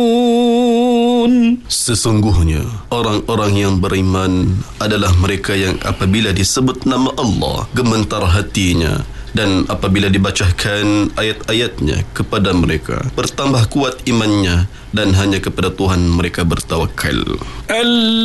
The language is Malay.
Sesungguhnya orang-orang yang beriman adalah mereka yang apabila disebut nama Allah gemetar hatinya, dan apabila dibacakan ayat-ayatnya kepada mereka bertambah kuat imannya, dan hanya kepada Tuhan mereka bertawakal.